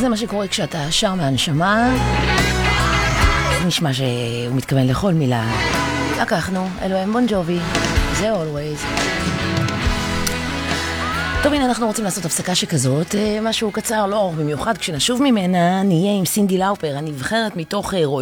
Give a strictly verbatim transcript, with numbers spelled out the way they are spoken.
זה מה שקורה כשאתה שר מהנשמה. זה נשמע שהוא מתכוון לכל מילה. לקחנו, אלו הם בון ג'ובי, זה always. טוב, הנה אנחנו רוצים לעשות הפסקה שכזאת, משהו קצר, לא ארוך במיוחד. כשנשוב ממנה נהיה עם סינדי לאופר, הנבחרת מתוך